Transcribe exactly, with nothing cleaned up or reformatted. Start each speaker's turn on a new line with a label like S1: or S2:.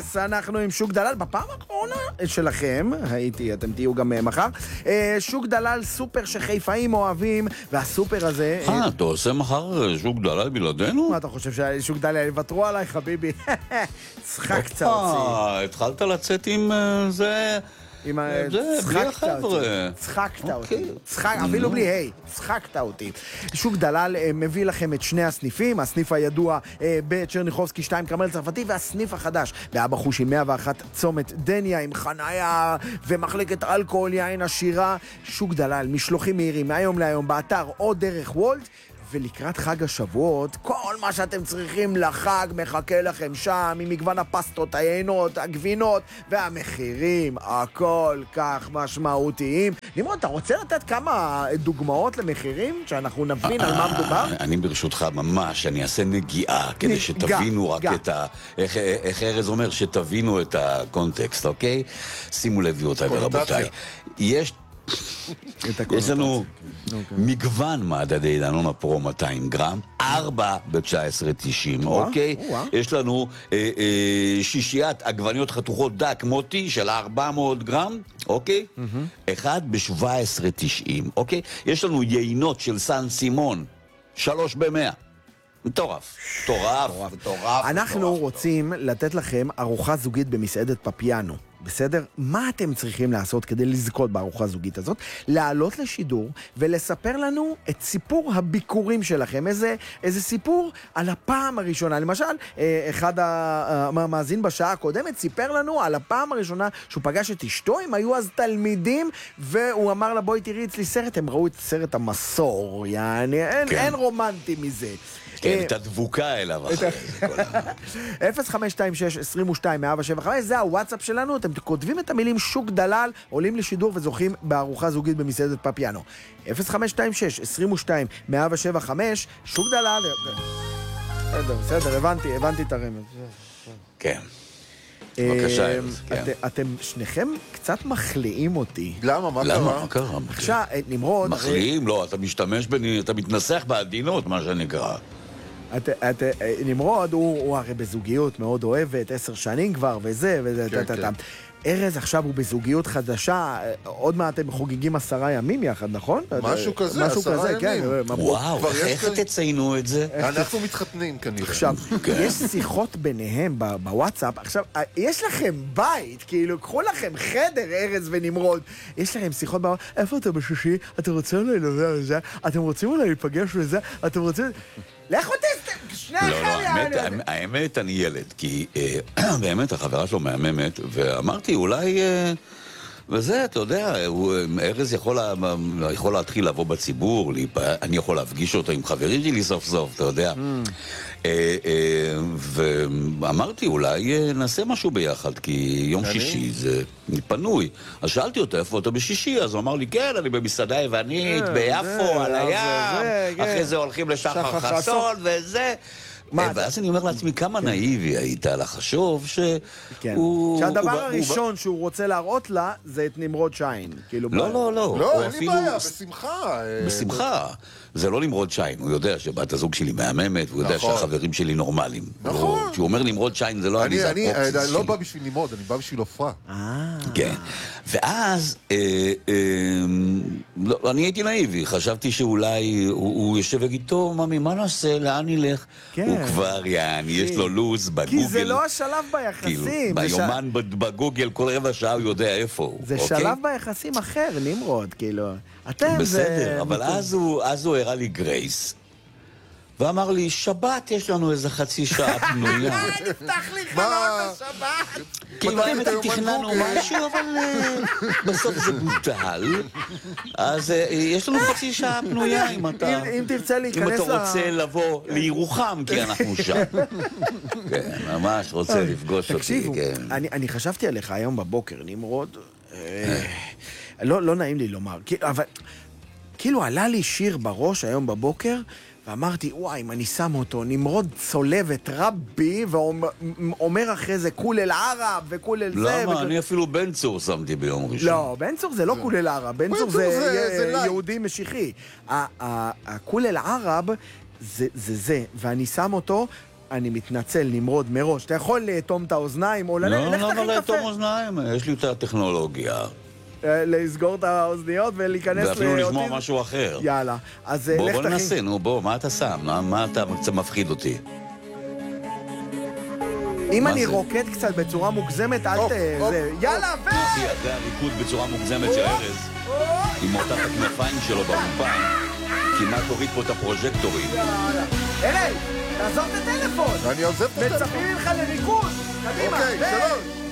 S1: יס, אנחנו עם שוק דלל, בפעם האחרונה שלכם, הייתי, אתם תהיו גם מחר, שוק דלל סופר שחיפאים אוהבים, והסופר הזה...
S2: אה, אתה עושה מחר שוק דלל בלעדינו?
S1: מה אתה חושב ששוק דלל יוותרו עליי, חביבי? צחק צרצי.
S2: התחלת לצאת עם זה...
S1: עם ה...
S2: צחקת אותי.
S1: צחקת אותי. אפילו בלי היי, צחקת אותי. שוק דלל מביא לכם את שני הסניפים, הסניף הידוע בצ'רניחובסקי שתיים כרמל צרפתי, והסניף החדש באבא חושי מאה ואחת צומת דניה, עם חניה ומחלקת אלכוהול, יין עשירה. שוק דלל, משלוחים מהירים מהיום להיום באתר או דרך וולט, ולקראת חג השבועות, כל מה שאתם צריכים לחג מחכה לכם שם, עם מגוון הפסטות, העיינות, הגבינות והמחירים, הכל כך משמעותיים. נמרוד, אתה רוצה לתת כמה דוגמאות למחירים, שאנחנו נבין על מה מדובר?
S2: אני ברשותך ממש, אני אעשה נגיעה, כדי שתבינו רק את ה... איך ארז אומר, שתבינו את הקונטקסט, אוקיי? שימו לב אותי ורבותיי. יש... יש לנו מגוון מעדדי דנון הפרו מאתיים גרם, ארבע ב-תשע עשרה תשעים, אוקיי? יש לנו שישיית עגבניות חתוכות דק מוטי של ארבע מאות גרם, אוקיי? אחד ב-שבע עשרה תשעים, אוקיי? יש לנו יינות של סן סימון, שלוש במאה. מטורף, מטורף, מטורף.
S1: אנחנו רוצים לתת לכם ארוחה זוגית במסעדת פפיאנו. בסדר? מה אתם צריכים לעשות כדי לזכות בארוחה הזוגית הזאת? לעלות לשידור ולספר לנו את סיפור הביקורים שלכם. איזה, איזה סיפור על הפעם הראשונה. למשל, אחד המאזין בשעה הקודמת סיפר לנו על הפעם הראשונה שהוא פגש את אשתו, הם היו אז תלמידים, והוא אמר לה, בואי תראי אצלי סרט, הם ראו את סרט המסור, יעני, אין, כן. אין רומנטי מזה.
S2: כן, את הדבוקה אליו אחרי.
S1: אפס חמש שתיים שש עשרים ושתיים מאה שבע חמש, זה הוואטסאפ שלנו, אתם כותבים את המילים שוק דלל, עולים לשידור וזוכים בארוחה זוגית במסעדת פפיאנו. אפס חמש שתיים שש עשרים ושתיים מאה שבע חמש, שוק דלל. בסדר, בסדר, הבנתי, הבנתי את הרמז.
S2: כן. בבקשה, כן.
S1: אתם שניכם קצת מחליאים אותי.
S3: למה? מה קרה?
S2: למה? מה קרה?
S1: עכשיו, נמרוד...
S2: מחליאים? לא, אתה משתמש בני, אתה מתנסח בעדינות, מה שנקרא.
S1: את, את, נמרוד, הוא, הוא הרי בזוגיות מאוד אוהבת, עשר שנים כבר, וזה, וזה, כן, ת, ת, כן. ת. ארז עכשיו הוא בזוגיות חדשה, עוד מעט הם חוגגים עשרה ימים יחד, נכון?
S3: משהו כזה,
S1: משהו
S3: עשרה
S1: כזה,
S3: ימים.
S1: כן.
S2: וואו, איך תציינו את זה?
S3: אנחנו מתחתנים כנראה.
S1: עכשיו, יש שיחות ביניהם בוואטסאפ, עכשיו, יש לכם בית, כאילו, קחו לכם חדר, ארז ונמרוד, יש לכם שיחות בוואטסאפ, איפה אתה בשישי? אתם רוצים אולי לזה? אתם רוצים אולי להיפגש לזה? אתם רוצים... לכו תסתם, שני אחר יענו.
S2: האמת, אני ילד, כי באמת החברה שלו מהממת, ואמרתי, אולי... וזה, אתה יודע, ארז יכול, יכול להתחיל לבוא בציבור, אני יכול להפגיש אותו עם חברים שלי סוף סוף, אתה יודע. ואמרתי, אולי נעשה משהו ביחד, כי יום שישי זה פנוי. אז שאלתי אותו, איפה אתה בשישי? אז הוא אמר לי, כן, אני במסעדה היוונית, ביפו, על הים, אחרי זה הולכים לשחר חסון, וזה... ואז אני אומר לעצמי, כמה נאיבי היית לחשוב שהוא...
S1: שהדבר הראשון שהוא רוצה להראות לה זה את נמרוד שיין.
S2: לא, לא, לא.
S3: לא, אין לי בעיה, בשמחה.
S2: בשמחה. זה לא נמרוד שיין, הוא יודע שבת הזוג שלי מהממת, והוא יודע שהחברים שלי נורמליים.
S3: נכון.
S2: כשהוא אומר נמרוד שיין זה לא אני, זה הפרופסיס שלי.
S3: אני לא בא בשביל נמרוד, אני בא בשביל עופרה.
S2: כן. ואז, אני הייתי נאיבי, חשבתי שאולי הוא יושב ויגיד, טוב, ממי, מה נעשה, לאן נלך? הוא כבר יעני, יש לו לוז בגוגל.
S1: כי זה לא השלב ביחסים.
S2: ביומן בגוגל, כל רבע שעה הוא יודע איפה הוא.
S1: זה שלב ביחסים אחר, נמרוד, כאילו.
S2: בסדר, אבל אז הוא הראה לי גרייס, ואמר לי, שבת יש לנו איזה חצי שעה פנויה.
S1: נפתח לי חלון בשבת.
S2: כאילו האמת תכננו משהו, אבל בסוף זה בוטל. אז יש לנו חצי שעה פנויה אם אתה...
S1: אם תרצה להיכנס...
S2: אם אתה רוצה לבוא לירוחם, כי אנחנו שם. כן, ממש רוצה לפגוש אותי.
S1: תקשיבו, אני חשבתי עליך היום בבוקר, נמרוד. לא נעים לי לומר, אבל... כאילו עלה לי שיר בראש היום בבוקר, ואמרתי, וואי, אם אני שם אותו, נמרוד צולב את רבי, ואומר אחרי זה כול אל ערב, וכול אל זה...
S2: למה? אני אפילו בן צור שמתי ביום ראשון.
S1: לא, בן צור זה לא כול אל ערב, בן צור זה יהודי משיחי. הכול אל ערב זה זה, ואני שם אותו, אני מתנצל, נמרוד, מראש. אתה יכול לאטום את האוזניים, או ללכת
S2: לא,
S1: להכין
S2: למה
S1: קפה.
S2: לאטום אוזניים? יש לי את הטכנולוגיה.
S1: לסגור את האוזניות ולהיכנס
S2: ואפילו לשמוע משהו אחר.
S1: יאללה, אז
S2: בוא,
S1: לך
S2: בוא
S1: תכין.
S2: ננסה, נו בוא, מה אתה שם? מה, מה אתה קצת מפחיד אותי?
S1: אם
S2: מה
S1: אני
S2: זה?
S1: רוקד קצת בצורה מוגזמת, אל
S3: הופ,
S1: ת...
S3: הופ,
S1: זה- יאללה, ו...
S2: אחי, זה הריקוד בצורה מוגזמת של ארז, עם אותת הכנפיים שלו באולפן, כמעט הוריד פה את הפרוז'קטורים.
S1: יאללה. אלי, תעזוב את הטלפון.
S3: אני עוזב את הטלפון.
S1: מצפים ממך לריקוד. קדימה,
S3: אוקיי,
S1: ו-
S3: שלוש.